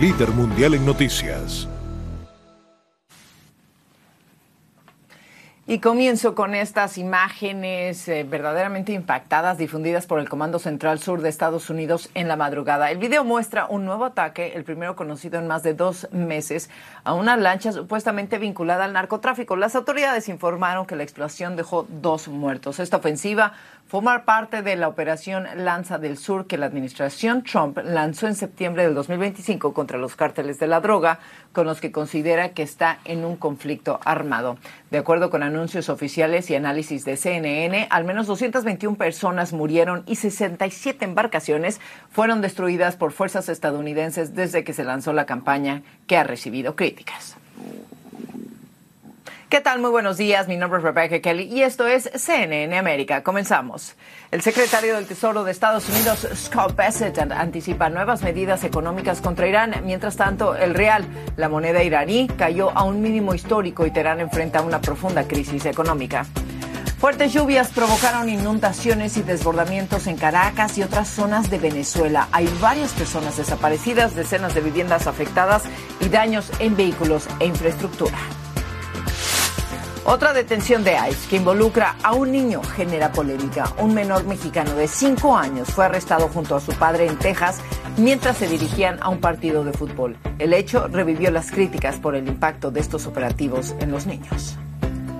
líder mundial en noticias. Y comienzo con estas imágenes verdaderamente impactadas difundidas por el Comando Central Sur de Estados Unidos en la madrugada. El video muestra un nuevo ataque, el primero conocido en más de 2 meses, a una lancha supuestamente vinculada al narcotráfico. Las autoridades informaron que la explosión dejó 2 muertos. Esta ofensiva forma parte de la operación Lanza del Sur que la administración Trump lanzó en septiembre del 2025 contra los cárteles de la droga, con los que considera que está en un conflicto armado. De acuerdo con anuncios oficiales y análisis de CNN, al menos 221 personas murieron y 67 embarcaciones fueron destruidas por fuerzas estadounidenses desde que se lanzó la campaña, que ha recibido críticas. ¿Qué tal? Muy buenos días. Mi nombre es Rebecca Kelly y esto es CNN América. Comenzamos. El secretario del Tesoro de Estados Unidos, Scott Bessent, anticipa nuevas medidas económicas contra Irán. Mientras tanto, el real, la moneda iraní, cayó a un mínimo histórico y Teherán enfrenta una profunda crisis económica. Fuertes lluvias provocaron inundaciones y desbordamientos en Caracas y otras zonas de Venezuela. Hay varias personas desaparecidas, decenas de viviendas afectadas y daños en vehículos e infraestructura. Otra detención de ICE que involucra a un niño genera polémica. Un menor mexicano de 5 años fue arrestado junto a su padre en Texas mientras se dirigían a un partido de fútbol. El hecho revivió las críticas por el impacto de estos operativos en los niños.